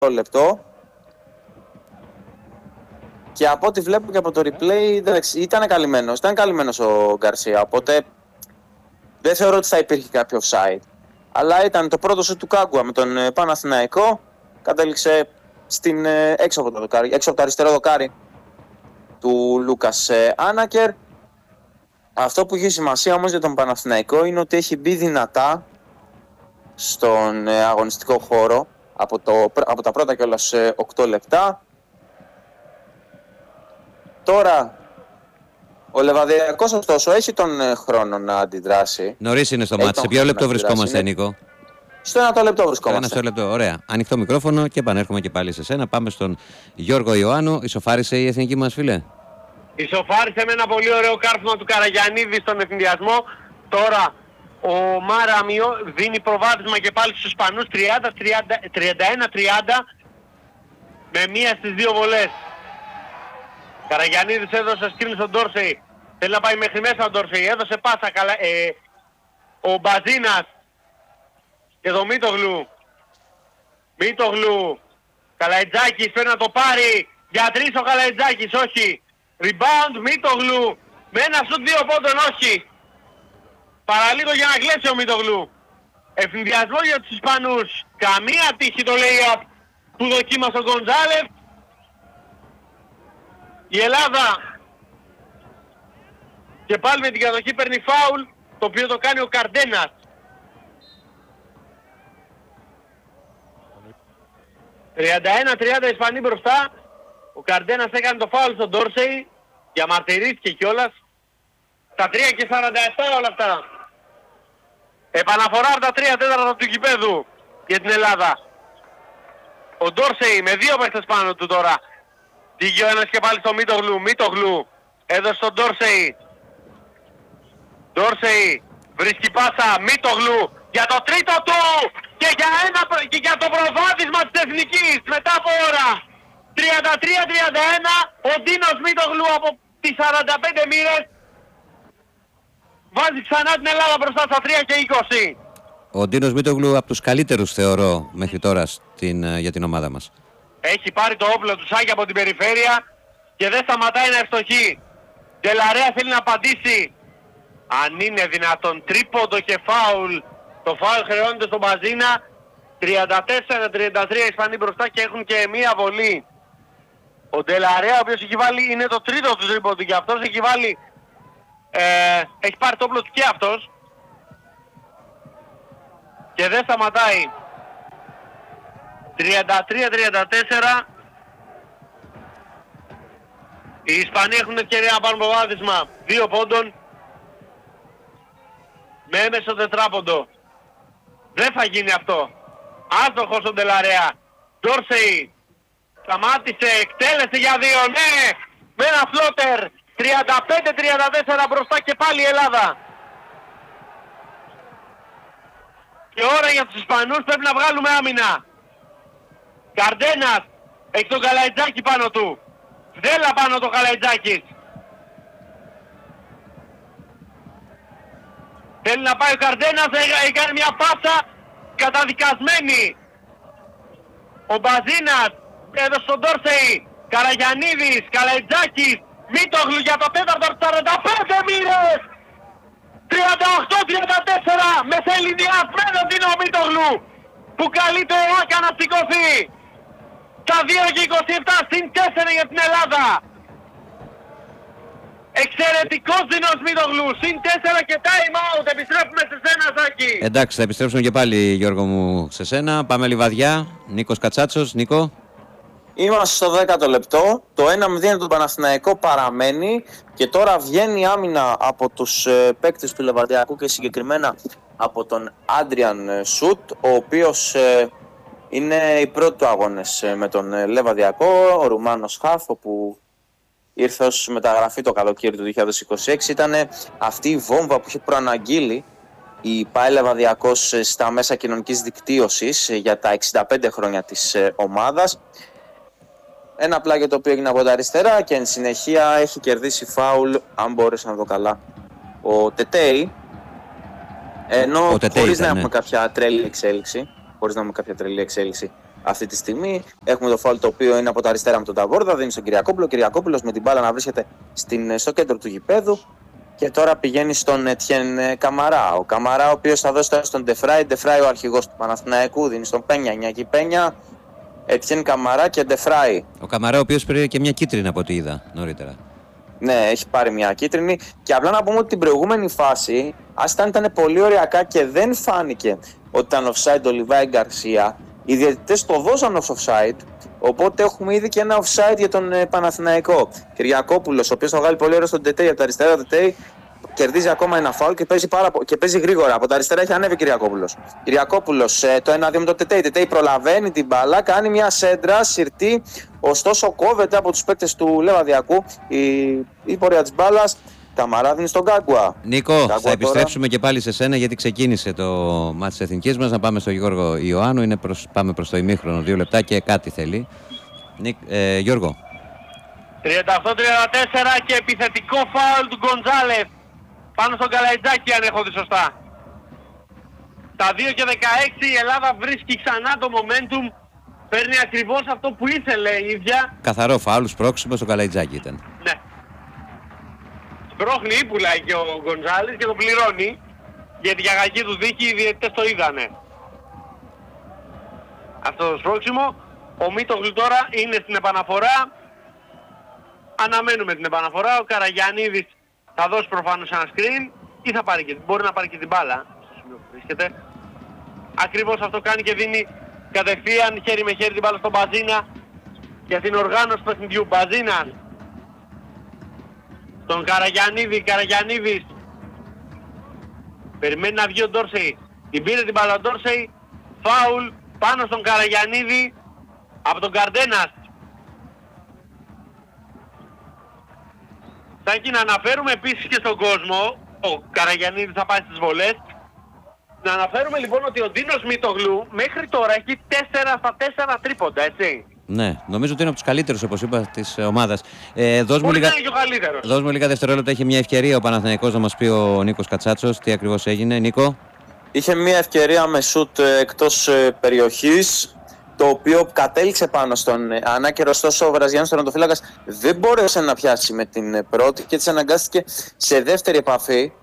λεπτό. Και από ό,τι βλέπω και από το replay, ήταν καλυμμένος ο Γκαρσία, οπότε δεν θεωρώ ότι θα υπήρχε κάποιο offside. Αλλά ήταν το πρώτο σου του Κάγκουα με τον Παναθηναϊκό, κατέληξε έξω από το αριστερό δοκάρι του Λούκας Άνακερ. Αυτό που έχει σημασία όμως για τον Παναθηναϊκό είναι ότι έχει μπει δυνατά στον αγωνιστικό χώρο από τα πρώτα κιόλας 8 λεπτά. Τώρα ο Λεβαδιακός ωστόσο έχει τον χρόνο να αντιδράσει. Νωρίς είναι στο μάτι. Σε ποιο λεπτό βρισκόμαστε, Νίκο? Στο 1 λεπτό βρισκόμαστε. Στο 1 λεπτό, ωραία. Ανοιχτό μικρόφωνο και επανέρχομαι και πάλι σε σένα. Πάμε στον Γιώργο Ιωάννου. Ισοφάρισε η εθνική μας, φίλε? Ισοφάρισε με ένα πολύ ωραίο κάρφωμα του Καραγιαννίδη στον ευθυνδιασμό. Τώρα ο Μάραμιο δίνει προβάδισμα και πάλι στους Ισπανούς 31-30 με μία στις δύο βολές. Καραγιαννίδης έδωσε σκριν στον Ντόρσεϊ. Θέλει να πάει μέχρι μέσα ο Ντόρσεϊ. Έδωσε πάσα ο Μπαζίνας και το Μίτογλου. Καλαϊτζάκης πρέπει να το πάρει. Για τρεις ο Καλαϊτζάκης, όχι. Rebound Μίτογλου. Με ένα σουτ 2 πόντων, όχι. Παραλίγο για να κλέσει ο Μίτογλου. Ευθυνδιασμό για τους Ισπανούς. Καμία τύχη το lay-up που δοκίμασε ο Γκοντζάλεφ. Η Ελλάδα και πάλι με την κατοχή παίρνει φάουλ, το οποίο το κάνει ο Καρντένας. 31-30 Ισπανοί μπροστά. Ο Καρντένας έκανε το φάουλ στον Ντόρσεϊ, διαμαρτυρήθηκε κιόλας. Τα 3 και 47 όλα αυτά. Επαναφορά από τα 3 τέταρτα του γηπέδου για την Ελλάδα. Ο Ντόρσεϊ με 2 παίχτες πάνω του τώρα. Πήγε ο ένας και πάλι στο Μίτογλου. Έδωσε στον Ντόρσεϊ. Ντόρσεϊ βρίσκει πάσα. Μίτογλου για το τρίτο του. Και για το προβάδισμα της εθνικής μετά από ώρα. 33-31. Ο Ντίνος Μίτογλου από τις 45 μοίρες βάζει ξανά την Ελλάδα μπροστά στα 3 και 20. Ο Ντίνος Μίτογλου από τους καλύτερους θεωρώ μέχρι τώρα για την ομάδα μας. Έχει πάρει το όπλο του Σάκη από την περιφέρεια και δεν σταματάει να ευστοχεί. Ντελαρέα θέλει να απαντήσει. Αν είναι δυνατόν. Τρίποντο και φάουλ. Το φάουλ χρεώνεται στον Μπαζίνα. 34-33 Ισπανοί μπροστά και έχουν και μία βολή. Ο Ντελαρέα, ο οποίος έχει βάλει, είναι το τρίτο του τρίποντο και αυτός έχει βάλει, έχει πάρει το όπλο του και αυτός. Και δεν σταματάει. 33-34. Οι Ισπανοί έχουν ευκαιρία να πάρουν προβάδισμα 2 πόντων με έμεσο τετράποντο. Δεν θα γίνει αυτό. Άστοχος ο Ντελαρέα. Ντόρσεϊ σταμάτησε, εκτέλεσε για 2. Ναι, με ένα φλότερ. 35-34 μπροστά και πάλι η Ελλάδα. Και ώρα για τους Ισπανούς, πρέπει να βγάλουμε άμυνα. Καρντένας έχει τον Καλαϊτζάκη πάνω του. Δέλα πάνω το Καλαϊτζάκης. Θέλει να πάει ο Καρντένας, έχει κάνει μια πάσα καταδικασμένη. Ο Μπαζίνας έδωσε στον Ντόρσεϊ. Καραγιαννίδης, Καλαϊτζάκης, Μίτογλου για το τέταρτο από 45 μοίρες. 38-34 μεσαιλινιασμένο την ο Μίτογλου που καλείται ο Άκα να σηκωθεί. Τα 2 και 27 συν 4 για την Ελλάδα. Εξαιρετικός Δίνος Μίτογλου. Συν 4 και time out. Επιστρέφουμε σε σένα, Σάκη. Εντάξει, θα επιστρέψουμε και πάλι, Γιώργο μου, σε σένα. Πάμε Λιβαδιά. Νίκος Κατσάτσος. Νίκο. Είμαστε στο 10ο λεπτό. Το 1-0 του Παναθηναϊκού παραμένει και τώρα βγαίνει άμυνα από τους παίκτες του Λεβαδιακού και συγκεκριμένα από τον Άντριαν Σουτ, ο οποίος είναι οι πρώτοι του αγώνες με τον Λεβαδιακό, ο Ρουμάνος Χαφ, όπου ήρθε ως μεταγραφή το καλοκαίρι του 2026. Ήταν αυτή η βόμβα που είχε προαναγγείλει η ΠΑΕ Λεβαδιακός στα μέσα κοινωνικής δικτύωσης για τα 65 χρόνια της ομάδας. Ένα πλάγιο το οποίο έγινε από τα αριστερά και εν συνεχεία έχει κερδίσει φάουλ, αν μπόρεσα να δω καλά, ο Τετέι. Ενώ χωρίς να έχουμε κάποια τρελή εξέλιξη, αυτή τη στιγμή. Έχουμε το φάουλ το οποίο είναι από τα αριστερά με τον Ταβόρδα, δίνει στον Κυριακόπουλο. Ο Κυριακόπουλος με την μπάλα να βρίσκεται στο κέντρο του γηπέδου. Και τώρα πηγαίνει στον Ετιέν Καμαρά. Ο Καμαρά, ο οποίος θα δώσει τώρα στον Ντεφράι. Ντεφράι ο αρχηγός του Παναθηναϊκού, δίνει στον Πένια. Νιακή Πένια. Ετιέν Καμαρά και Ντεφράι. Ο Καμαρά, ο οποίος πήρε και μια κίτρινη από ό,τι είδα νωρίτερα. Ναι, έχει πάρει μια κίτρινη. Και απλά να πούμε ότι την προηγούμενη φάση, ήταν πολύ ωριακά και δεν φάνηκε ότι ήταν offside ο Λιβάη Γκαρσία. Οι διαιτητές το δώσαν ως offside. Οπότε έχουμε ήδη και ένα offside για τον Παναθηναϊκό. Κυριακόπουλος, ο οποίος θα βγάλει πολύ ωραίο στον Τετέι από τα αριστερά. Ο Τετέι κερδίζει ακόμα ένα φάουλ και παίζει γρήγορα. Από τα αριστερά έχει ανέβει ο Κυριακόπουλος. Κυριακόπουλος το 1-2 με τον Τετέι. Τετέι προλαβαίνει την μπάλα, κάνει μια σέντρα, συρτή. Ωστόσο κόβεται από τους παίκτες του Λεβαδιακού η πορεία της μπάλας. Καμαρά δίνει στον Γκάγκουα. Νίκο, θα επιστρέψουμε και πάλι σε σένα γιατί ξεκίνησε το μάτς της Εθνικής μας. Να πάμε στον Γιώργο Ιωάννου. Πάμε προς το ημίχρονο, 2 λεπτά και κάτι θέλει. Γιώργο. 38-34 και επιθετικό φάουλ του Γκοντζάλεφ πάνω στον Καλαϊτζάκη, αν έχω δει σωστά. Στα 2 και 16 η Ελλάδα βρίσκει ξανά το momentum. Παίρνει ακριβώς αυτό που ήθελε η ίδια. Καθαρό φάουλ, σπρώξιμο στον Καλαϊτζάκη ήταν. Ναι. Σπρώχνει, πουλάει και ο Γκοντζάλης και το πληρώνει. Γιατί για κακή του δίκη οι διαιτητές το είδανε. Αυτό το σπρώξιμο. Ο Μίτογλου τώρα είναι στην επαναφορά. Αναμένουμε την επαναφορά. Ο Καραγιαννίδης θα δώσει προφανώς ένα screen ή θα πάρει μπορεί να πάρει και την μπάλα στο σημείο που βρίσκεται. Ακριβώς αυτό κάνει και δίνει κατευθείαν χέρι με χέρι την μπάλα στον Μπαζίνα για την οργάνωση του παιχνιδιού. Μπαζίνας τον Καραγιαννίδης περιμένει να βγει ο Ντόρσεϊ. Την πήρε την μπάλα ο Ντόρσεϊ. Φάουλ πάνω στον Καραγιαννίδη από τον Καρντένας. Σάκη, να αναφέρουμε επίσης και στον κόσμο, ο Καραγιαννίδης θα πάει στις βολές. Να αναφέρουμε λοιπόν ότι ο Ντίνος Μίτογλου μέχρι τώρα έχει 4 στα 4 τρίποντα, έτσι. Ναι, νομίζω ότι είναι από τους καλύτερους, όπως είπα, της ομάδας. Δώσ' μου λίγα δευτερόλεπτα. Είχε μια ευκαιρία ο Παναθηναϊκός να μας πει ο Νίκος Κατσάτσος τι ακριβώς έγινε. Νίκο. Είχε μια ευκαιρία με σουτ εκτός περιοχής, το οποίο κατέληξε πάνω στον ανάκερο, ωστόσο ο Βραζιάνος τερματοφύλακας δεν μπόρεσε να πιάσει με την πρώτη και έτσι αναγκάστηκε σε δεύτερη επαφή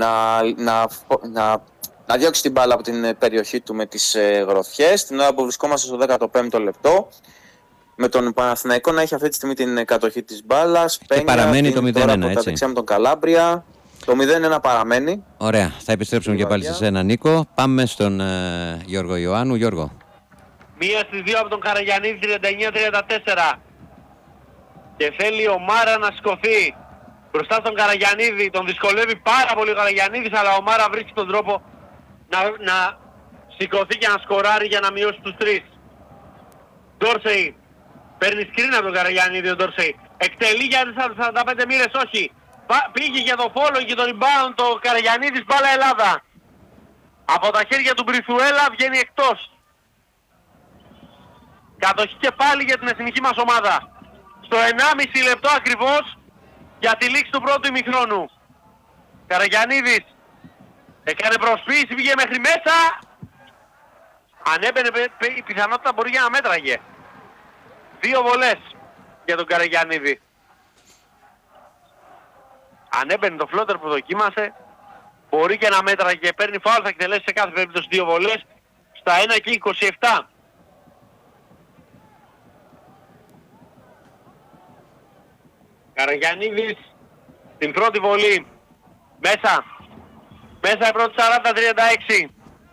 να διώξει την μπάλα από την περιοχή του με τις γροθιές, την ώρα που βρισκόμαστε στο 15ο λεπτό, με τον Παναθηναϊκό να έχει αυτή τη στιγμή την κατοχή της μπάλας. Και παραμένει το 0-1, έτσι. δεξιά με τον Καλάμπρια. Το 0-1 παραμένει. Ωραία, θα επιστρέψουμε και πάλι σε σένα, Νίκο. Πάμε στον Γιώργο Ιωάννου. Γιώργο. 1 στις 2 από τον Καραγιαννίδη, 39-34. Και θέλει ο Μάρα να σηκωθεί μπροστά στον Καραγιαννίδη. Τον δυσκολεύει πάρα πολύ ο Καραγιαννίδης, αλλά ο Μάρα βρίσκει τον τρόπο να σηκωθεί και να σκοράρει για να μειώσει τους 3. Ντόρσεϊ παίρνει σκριν από τον Καραγιαννίδη ο Ντόρσεϊ. Εκτελεί για 45 μοίρες, όχι. Πήγε για το follow και το rebound το Καραγιαννίδης, μπάλα Ελλάδα. Από τα χέρια του Μπριθουέλα βγαίνει εκτός. Κατοχή και πάλι για την εθνική μας ομάδα. Στο 1,5 λεπτό ακριβώς για τη λήξη του πρώτου ημιχρόνου. Καραγιαννίδης έκανε προσποίηση, πήγε μέχρι μέσα. Αν έμπαινε η πιθανότητα μπορεί για να μέτραγε. 2 βολές για τον Καραγιαννίδη. Αν έμπαινε το φλότερ που δοκίμασε, μπορεί και να μέτραγε και παίρνει φάουλ, θα εκτελέσει σε κάθε περίπτωση 2 βολές στα 1 και 27. Καραγιαννίδης στην πρώτη βολή. Μέσα η πρώτη 40-36.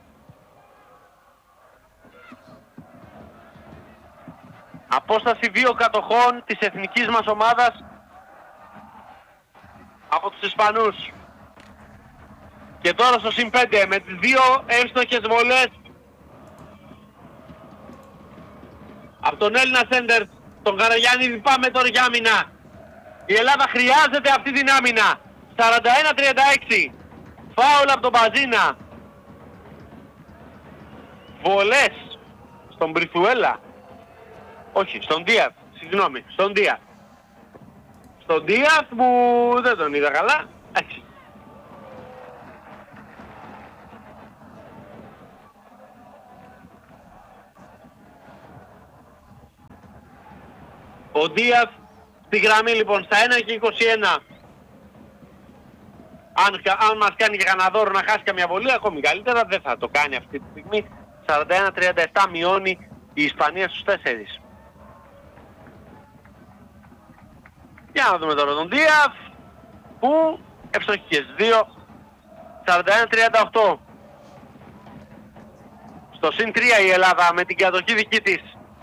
Απόσταση 2 κατοχών της εθνικής μας ομάδας από τους Ισπανούς. Και τώρα στο συν 5 με τις 2 εύστοχες βολές από τον Έλληνα Σέντερ, τον Καραγιαννίδη. Πάμε τώρα για άμυνα. Η Ελλάδα χρειάζεται αυτή την άμυνα. 41-36. Φάουλ από τον Μπαζίνα. Βολές στον Μπριθουέλα. Όχι, στον Δίαθ. Συγγνώμη, στον Δίαθ. Στον Δίαθ που δεν τον είδα καλά. Έτσι. Ο Δίας στη γραμμή λοιπόν στα 1 και 21. Αν μας κάνει και κανένα δώρο να χάσει καμία βολή, ακόμη καλύτερα, δεν θα το κάνει αυτή τη στιγμή. 41-37 μειώνει η Ισπανία στους 4. Για να δούμε τώρα τον Δίας, που ευστοχεί και στις 2. 41-38. Στο συν 3 η Ελλάδα με την κατοχή δική της.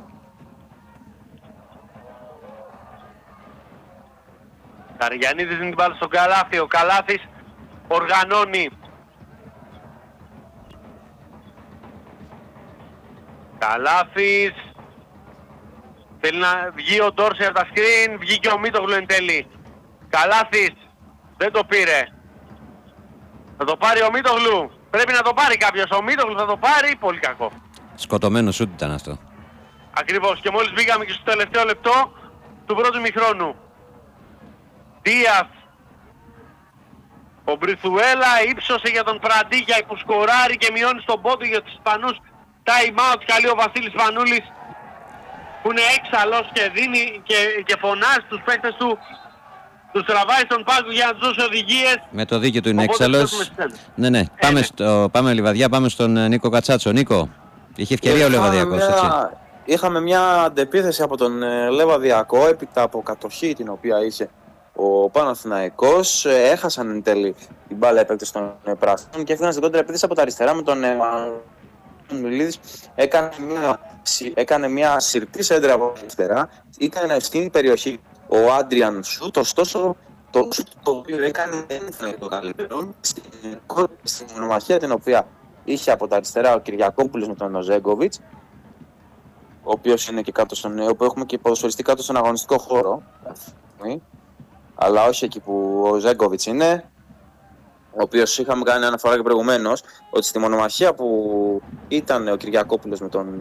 Καριανίδης δίνει την μπάλα στον Καλάθι. Ο Καλάθης οργανώνει. Καλάθης. Θέλει να βγει ο Ντόρση από τα σκριν. Βγήκε ο Μίτογλου εν τέλει. Καλάθης. Δεν το πήρε. Θα το πάρει ο Μίτογλου. Πρέπει να το πάρει κάποιος. Ο Μίτογλου θα το πάρει. Πολύ κακό. Σκοτωμένο σούτ ήταν αυτό. Ακριβώς. Και μόλις μπήκαμε και στο τελευταίο λεπτό του πρώτου ημιχρόνου. Δίας. Ο Μπριθουέλα ύψωσε για τον Πραντίγια που σκοράρει και μειώνει στον πόντο για τους Ισπανούς. Time out. Καλεί ο Βασίλης Πανούλης που είναι έξαλλος και δίνει και φωνάζει στους παίκτες του. Τους τραβάει στον πάγκο για να τους δώσει οδηγίες. Με το δίκιο του είναι έξαλλος. Ναι. Πάμε Λιβαδιά, πάμε στον Νίκο Κατσάτσο. Νίκο, είχε ευκαιρία ο Λεβαδιακός, έτσι. Είχαμε μια αντεπίθεση από τον Λεβαδιακό έπειτα από κατοχή την οποία είχε ο Παναθηναϊκός. Έχασαν εν τέλει την μπάλα οι παίκτες των πράσινων και έφυγαν στην κόντρα επίθεση από τα αριστερά με τον Μιλίδης. Έκανε μια συρτή σέντρα από τα αριστερά. Ήταν στην περιοχή ο Άντριαν Σούτ, ωστόσο το σούτ το οποίο έκανε δεν ήταν το καλύτερο. Στην μονομαχία την οποία είχε από τα αριστερά ο Κυριακόπουλος με τον Οζέγκοβιτς, ο οποίος είναι και κάτω όπου έχουμε και ποδοσφαιριστή κάτω στον αγωνιστικό χώρο, αλλά όχι εκεί που ο Ζέγκοβιτς είναι, ο οποίος είχαμε κάνει αναφορά και προηγουμένως, ότι στη μονομαχία που ήταν ο Κυριακόπουλος με τον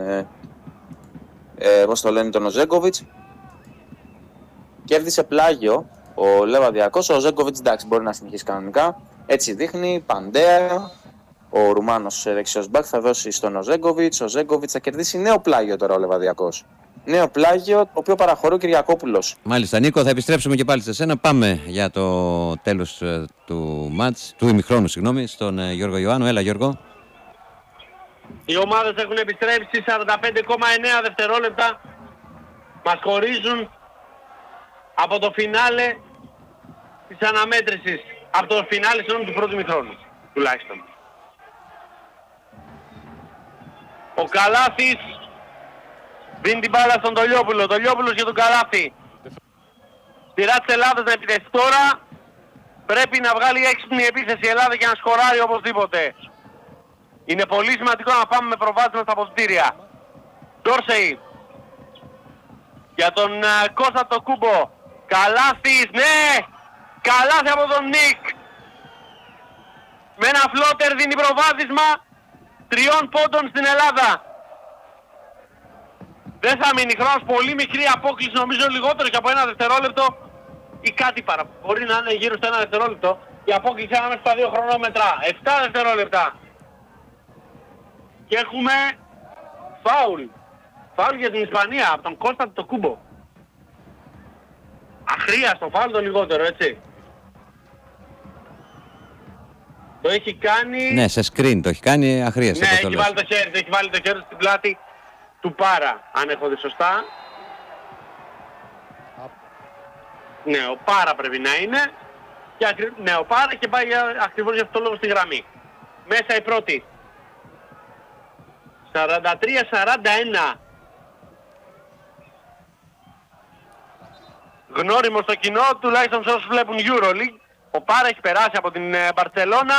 τον Οζέγκοβιτς, κέρδισε πλάγιο ο Λεβαδιακός. Ο Ζέγκοβιτς εντάξει μπορεί να συνεχίσει κανονικά, έτσι δείχνει. Παντέα, ο Ρουμάνος δεξιός μπακ θα δώσει στον Οζέγκοβιτς. Ο Ζέγκοβιτς θα κερδίσει νέο πλάγιο τώρα ο Λεβαδιακός. Νέο πλάγιο το οποίο παραχωρεί ο Κυριακόπουλος. Μάλιστα Νίκο, θα επιστρέψουμε και πάλι σε σένα. Πάμε για το τέλος του μάτς, του ημιχρόνου συγγνώμη, στον Γιώργο Ιωάννου. Έλα Γιώργο. Οι ομάδες έχουν επιστρέψει 45,9 δευτερόλεπτα. Μας χωρίζουν από το φινάλε της αναμέτρησης. Από το φινάλε του πρώτου ημιχρόνου τουλάχιστον. Ο Καλάθης δίνει την μπάλα στον Τολιόπουλο. Τολιόπουλος για τον Καλάθη. Σειρά της Ελλάδας να επιτεθεί τώρα. Πρέπει να βγάλει έξυπνη επίθεση η Ελλάδα και να σκοράρει οπωσδήποτε. Είναι πολύ σημαντικό να πάμε με προβάδισμα στα αποδυτήρια. Ντόρσεϊ για τον Κώστα το Κούμπο. Καλάθης, ναι! Καλάθη από τον Νίκ. Με ένα φλότερ δίνει προβάδισμα 3 πόντων στην Ελλάδα. Δεν θα μείνει χρόνος, πολύ μικρή απόκληση, νομίζω λιγότερο και από 1 δευτερόλεπτο ή κάτι παρά. Μπορεί να είναι γύρω στο 1 δευτερόλεπτο. Η απόκληση ανάμεσα στα 2 χρονόμετρα. 7 δευτερόλεπτα. Και έχουμε φάουλ. Φάουλ για την Ισπανία από τον Κώστα το Κούμπο. Αχρίαστο φάουλ το λιγότερο, έτσι. Το έχει κάνει... Ναι, σε screen το έχει κάνει αχρίαστο. Ναι, έχει βάλει το χέρι στην πλάτη του Πάρα, αν έχω δει σωστά. Ναι, ο Πάρα πρέπει να είναι. Ναι, ο Πάρα και πάει ακριβώς για αυτό το λόγο στη γραμμή. Μέσα η πρώτη. 43-41. Γνώριμο στο κοινό, τουλάχιστον σε όσους βλέπουν EuroLeague. Ο Πάρα έχει περάσει από την Μπαρτσελώνα.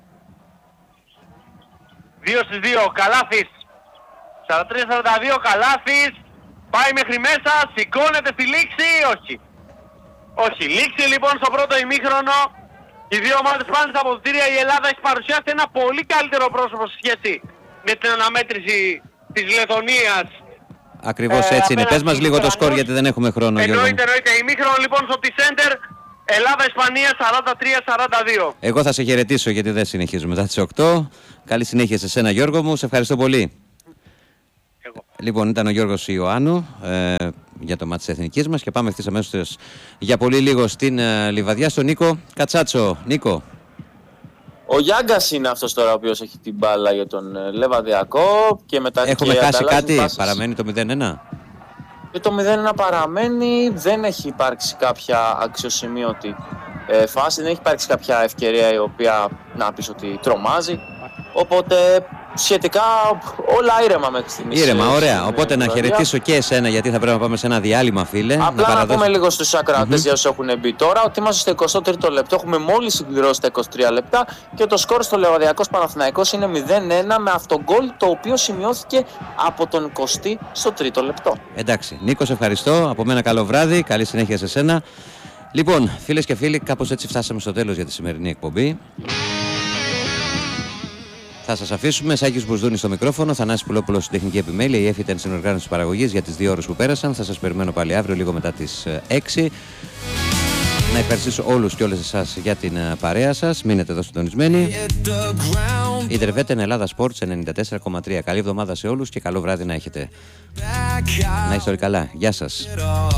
2-2, Καλάθης. 43-42, Καλάθης. Πάει μέχρι μέσα, σηκώνεται στη λήξη, όχι. Όχι, λήξη λοιπόν στο πρώτο ημίχρονο. Οι δύο ομάδες πάνε στα αποδυτήρια. Η Ελλάδα έχει παρουσιάσει ένα πολύ καλύτερο πρόσωπο σε σχέση με την αναμέτρηση της Λετωνίας. Ακριβώς έτσι είναι. Πες μας λίγο το σκορ γιατί δεν έχουμε χρόνο. Εννοείται. Ημίχρονο λοιπόν στο T-Center. Ελλάδα-Ισπανία 43-42. Εγώ θα σε χαιρετήσω γιατί δεν συνεχίζουμε μετά τις 8. Καλή συνέχεια σε σένα Γιώργο μου. Σε ευχαριστώ πολύ. Εγώ. Λοιπόν, ήταν ο Γιώργος Ιωάννου. για το μάτς της Εθνικής μας και πάμε ευθύς αμέσως για πολύ λίγο στην Λιβαδιά, στον Νίκο Κατσάτσο. Νίκο. Ο Γιάγκας είναι αυτός τώρα ο οποίος έχει την μπάλα για τον Λεβαδιακό και μετά. Έχουμε χάσει κάτι, παραμένει το 0-1. Και το 0-1 παραμένει, δεν έχει υπάρξει κάποια αξιοσημείωτη φάση, δεν έχει υπάρξει κάποια ευκαιρία η οποία να πεις ότι τρομάζει. Οπότε σχετικά όλα ήρεμα μέχρι στιγμής. Ήρεμα, ωραία. Οπότε να χαιρετήσω και εσένα, γιατί θα πρέπει να πάμε σε ένα διάλειμμα, φίλε. Απλά να πούμε λίγο στους ακροατές για όσους έχουν μπει τώρα ότι είμαστε στο 23ο λεπτό. Έχουμε μόλις συμπληρώσει τα 23 λεπτά και το σκορ στο Λεβαδιακός Παναθηναϊκός είναι 0-1 με αυτογκόλ το οποίο σημειώθηκε από τον Κωστή στο 3ο λεπτό. Εντάξει. Νίκο, σε ευχαριστώ. Από μένα καλό βράδυ. Καλή συνέχεια σε σένα. Λοιπόν, φίλες και φίλοι, κάπως έτσι φτάσαμε στο τέλος για τη σημερινή εκπομπή. Θα σας αφήσουμε. Σάκης Μπουσδούνης στο μικρόφωνο, Θανάσης Πουλόπουλος στην τεχνική επιμέλεια, η Εφη ήταν στην οργάνωση της παραγωγής για τις 2 ώρες που πέρασαν. Θα σας περιμένω πάλι αύριο λίγο μετά τις 6. Να ευχαριστήσω όλους και όλες εσάς για την παρέα σας. Μείνετε εδώ συντονισμένοι. Ιντερβέτε Ελλάδα Sports 94,3. Καλή εβδομάδα σε όλους και καλό βράδυ να έχετε. Να είστε όλοι καλά. Γεια σας.